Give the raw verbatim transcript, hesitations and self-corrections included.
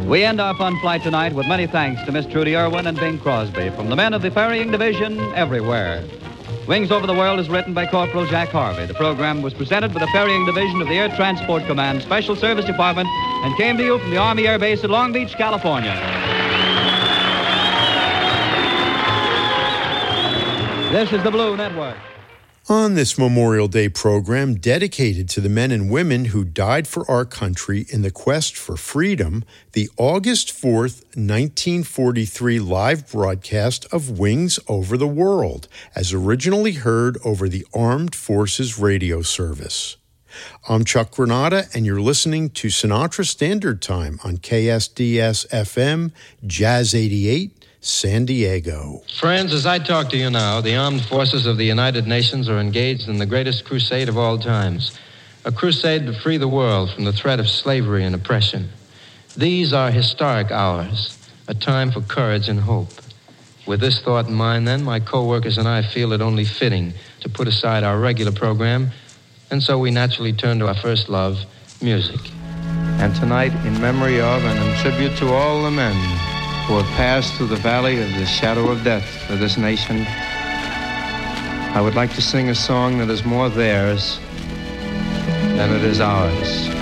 We end our fun flight tonight with many thanks to Miss Trudy Irwin and Bing Crosby from the men of the Ferrying Division everywhere. Wings Over the World is written by Corporal Jack Harvey. The program was presented by the Ferrying Division of the Air Transport Command Special Service Department and came to you from the Army Air Base at Long Beach, California. This is the Blue Network. On this Memorial Day program dedicated to the men and women who died for our country in the quest for freedom, the August fourth, nineteen forty-three live broadcast of Wings Over the World, as originally heard over the Armed Forces Radio Service. I'm Chuck Granata, and you're listening to Sinatra Standard Time on K S D S F M, Jazz eighty-eight, San Diego. Friends, as I talk to you now, the armed forces of the United Nations are engaged in the greatest crusade of all times, a crusade to free the world from the threat of slavery and oppression. These are historic hours, a time for courage and hope. With this thought in mind, then, my co-workers and I feel it only fitting to put aside our regular program, and so we naturally turn to our first love, music. And tonight, in memory of and in tribute to all the men who have passed through the valley of the shadow of death for this nation, I would like to sing a song that is more theirs than it is ours.